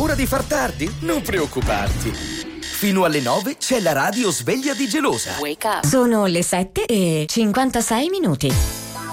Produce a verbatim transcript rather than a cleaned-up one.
paura di far tardi? Non preoccuparti. Fino alle nove c'è la radio sveglia di Gelosa. Sono le sette e cinquantasei minuti.